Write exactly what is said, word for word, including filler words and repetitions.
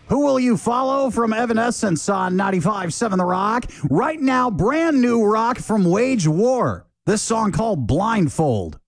Who Will You Follow from Evanescence on ninety-five point seven The Rock. Right now, brand new rock from Wage War. This song called Blindfold.